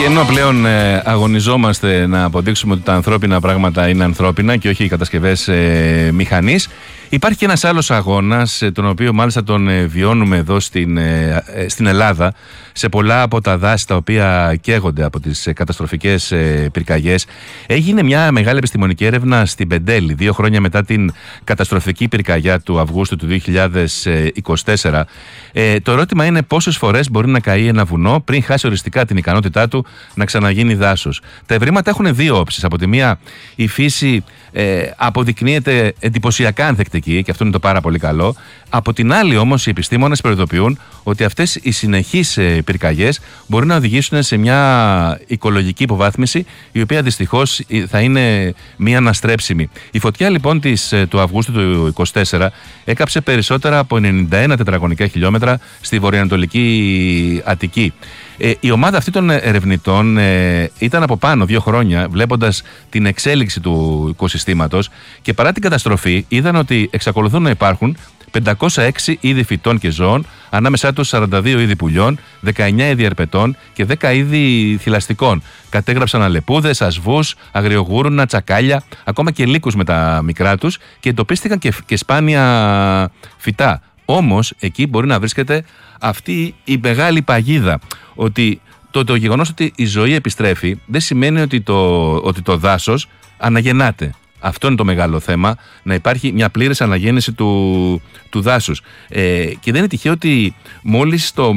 Και ενώ πλέον αγωνιζόμαστε να αποδείξουμε ότι τα ανθρώπινα πράγματα είναι ανθρώπινα και όχι οι κατασκευές μηχανής, υπάρχει και ένας άλλος αγώνας, τον οποίο μάλιστα τον βιώνουμε εδώ στην Ελλάδα, σε πολλά από τα δάση τα οποία καίγονται από τις καταστροφικές πυρκαγιές. Έγινε μια μεγάλη επιστημονική έρευνα στην Πεντέλη, 2 χρόνια μετά την καταστροφική πυρκαγιά του Αυγούστου του 2024. Το ερώτημα είναι πόσες φορές μπορεί να καεί ένα βουνό πριν χάσει οριστικά την ικανότητά του να ξαναγίνει δάσος. Τα ευρήματα έχουν 2 όψεις. Από τη μία, η φύση αποδεικνύεται εντυπωσιακά ανθεκτική, και αυτό είναι το πάρα πολύ καλό. Από την άλλη, όμως, οι επιστήμονες προειδοποιούν ότι αυτές οι συνεχείς πυρκαγιές μπορεί να οδηγήσουν σε μια οικολογική υποβάθμιση, η οποία δυστυχώς θα είναι μια αναστρέψιμη. Η φωτιά λοιπόν του Αυγούστου του 2024 έκαψε περισσότερα από 91 τετραγωνικά χιλιόμετρα στη βορειοανατολική Αττική. Η ομάδα αυτή των ερευνητών ήταν από πάνω 2 χρόνια, βλέποντας την εξέλιξη του οικοσυστήματος, και παρά την καταστροφή είδαν ότι εξακολουθούν να υπάρχουν 506 είδη φυτών και ζώων, ανάμεσά τους 42 είδη πουλιών, 19 είδη ερπετών και 10 είδη θηλαστικών. Κατέγραψαν αλεπούδες, ασβούς, αγριογούρουνα, τσακάλια, ακόμα και λύκους με τα μικρά τους, και εντοπίστηκαν και σπάνια φυτά. Όμως εκεί μπορεί να βρίσκεται αυτή η μεγάλη παγίδα, ότι το γεγονός ότι η ζωή επιστρέφει δεν σημαίνει ότι το δάσος αναγεννάται. Αυτό είναι το μεγάλο θέμα, να υπάρχει μια πλήρης αναγέννηση του δάσους. Και δεν είναι τυχαίο ότι μόλις το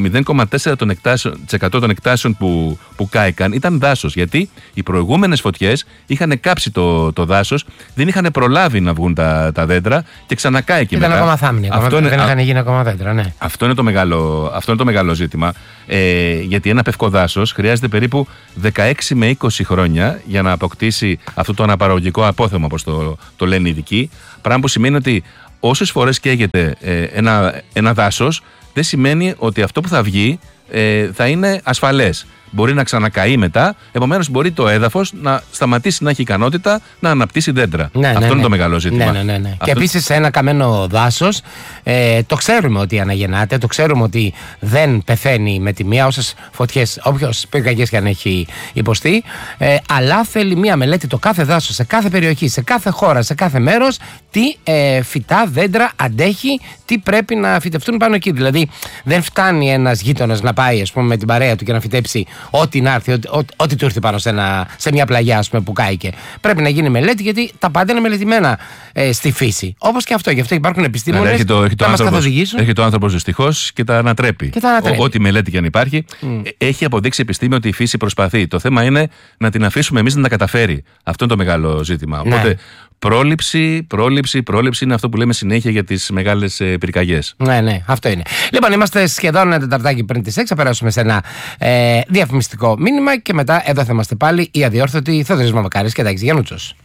0,4% των εκτάσεων που κάηκαν ήταν δάσος. Γιατί οι προηγούμενες φωτιές είχαν κάψει το δάσος, δεν είχαν προλάβει να βγουν τα δέντρα και ξανακάει μετά. Ήταν ακόμα θάμνη, δεν είχαν γίνει ακόμα δέντρα. Ναι. Αυτό είναι το μεγάλο ζήτημα. Γιατί ένα πευκοδάσος χρειάζεται περίπου 16 με 20 χρόνια για να αποκτήσει αυτό το αναπαραγωγικό απόθεμα, όπως το λένε οι ειδικοί. Πράγμα που σημαίνει ότι όσες φορές καίγεται ένα δάσος, δεν σημαίνει ότι αυτό που θα βγει θα είναι ασφαλές. Μπορεί να ξανακαεί μετά, επομένως μπορεί το έδαφος να σταματήσει να έχει ικανότητα να αναπτύσσει δέντρα. Αυτό είναι το μεγάλο ζήτημα. Ναι. Και επίσης ένα καμένο δάσος, το ξέρουμε ότι αναγεννάται, το ξέρουμε ότι δεν πεθαίνει με τη μία, όσες πυρκαγιές και αν έχει υποστεί, αλλά θέλει μία μελέτη το κάθε δάσος, σε κάθε περιοχή, σε κάθε χώρα, σε κάθε μέρος, τι φυτά, δέντρα αντέχει, τι πρέπει να φυτευτούν πάνω εκεί. Δηλαδή δεν φτάνει ένας γείτονας να πάει, ας πούμε, με την παρέα του και να φυτέψει ό,τι να έρθει, ό,τι του έρθει πάνω σε μια πλαγιά, ας πούμε, που κάηκε. Πρέπει να γίνει μελέτη, γιατί τα πάντα είναι μελετημένα στη φύση. Όπως και αυτό. Γι' αυτό υπάρχουν επιστήμονες που θα μας καθοδηγήσουν. Έρχεται ο άνθρωπος δυστυχώς και τα ανατρέπει. Ό,τι μελέτη και αν υπάρχει, έχει αποδείξει η επιστήμη ότι η φύση προσπαθεί. Το θέμα είναι να την αφήσουμε εμείς να τα καταφέρει. Αυτό είναι το μεγάλο ζήτημα. Οπότε πρόληψη είναι αυτό που λέμε συνέχεια για τις μεγάλες πυρκαγιές. Ναι, αυτό είναι. Λοιπόν, είμαστε σχεδόν ένα τεταρτάκι πριν τις 6. Θα περάσουμε σε ένα διαφημιστικό μήνυμα και μετά εδώ θα είμαστε πάλι οι αδιόρθωτοι Θοδωρής Μαμακάρης και Τάκης Γιαννούτσος.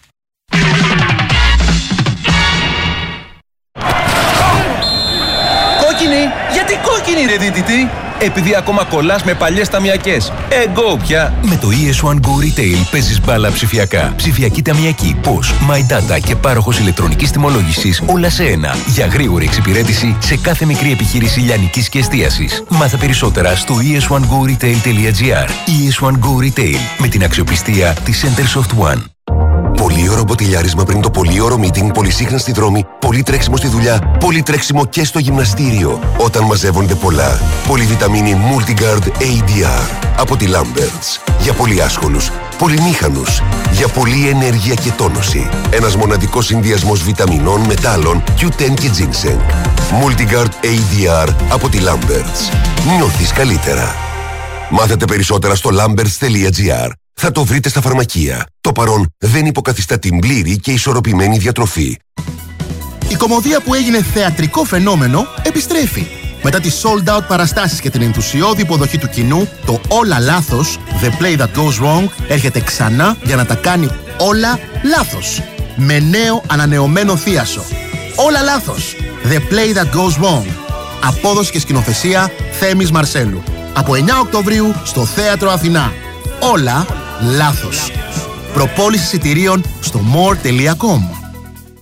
Κόκκινη! Γιατί κόκκινη, ρε δίτητη? Επειδή ακόμα κολλάς με παλιές ταμιακές. Go πια! Με το ES1 Go Retail παίζεις μπάλα ψηφιακά. Ψηφιακή ταμιακή, POS, My Data και πάροχος ηλεκτρονικής τιμολόγησης, όλα σε ένα. Για γρήγορη εξυπηρέτηση σε κάθε μικρή επιχείρηση λιανικής και εστίασης. Μάθε περισσότερα στο es1goretail.gr. ES1 Go Retail, με την αξιοπιστία της Centersoft One. Πολύωρο μποτιλιάρισμα πριν το πολύωρο meeting, πολυσύχναστη δρόμη, πολύ τρέξιμο στη δουλειά, πολύ τρέξιμο και στο γυμναστήριο. Όταν μαζεύονται πολλά. Πολυβιταμίνη Multigard ADR από τη Lamberts. Για πολύ άσχολους, πολυμήχανους, για πολλή ενέργεια και τόνωση. Ένας μοναδικός συνδυασμός βιταμινών, μετάλλων, Q10 και ginseng. Multigard ADR από τη Lamberts. Νιώθεις καλύτερα. Μάθετε περισσότερα στο lamberts.gr. Θα το βρείτε στα φαρμακεία. Το παρόν δεν υποκαθιστά την πλήρη και ισορροπημένη διατροφή. Η κομμωδία που έγινε θεατρικό φαινόμενο επιστρέφει. Μετά τις sold out παραστάσεις και την ενθουσιώδη υποδοχή του κοινού, το Όλα Λάθος, The Play That Goes Wrong, έρχεται ξανά για να τα κάνει όλα λάθος. Με νέο ανανεωμένο θίασο. Όλα Λάθος, The Play That Goes Wrong. Απόδοση και σκηνοθεσία Θέμης Μαρσέλου. Από 9 Οκτωβρίου στο Θέατρο Αθηνά. Όλα λάθος. Προπόληση εισιτηρίων στο more.com.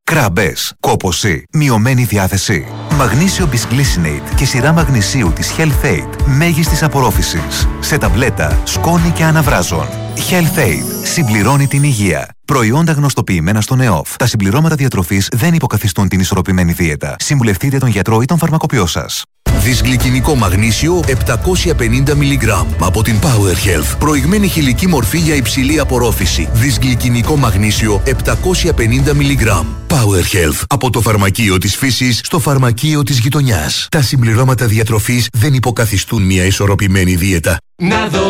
Κράμπες, κόπωση, μειωμένη διάθεση. Μαγνήσιο Bisglycinate και σειρά μαγνησίου της Health Aid μέγιστης απορρόφησης. Σε ταμπλέτα, σκόνη και αναβράζων. Health Aid συμπληρώνει την υγεία. Προϊόντα γνωστοποιημένα στον ΕΟΦ. Τα συμπληρώματα διατροφής δεν υποκαθιστούν την ισορροπημένη δίαιτα. Συμβουλευτείτε τον γιατρό ή τον φαρμακοποιό σας. Δυσγλυκινικό μαγνήσιο 750 mg από την Power Health. Προηγμένη χηλική μορφή για υψηλή απορρόφηση. Δυσγλυκινικό μαγνήσιο 750 mg. Power Health. Από το φαρμακείο της φύσης στο φαρμακείο της γειτονιάς. Τα συμπληρώματα διατροφής δεν υποκαθιστούν μια ισορροπημένη δίαιτα.